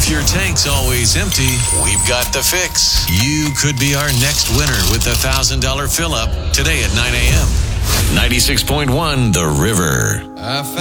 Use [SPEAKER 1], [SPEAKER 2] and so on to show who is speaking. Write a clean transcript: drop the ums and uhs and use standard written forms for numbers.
[SPEAKER 1] If your tank's always empty, we've got the fix. You could be our next winner with the $1,000 fill-up today at 9 a.m. 96.1 The River.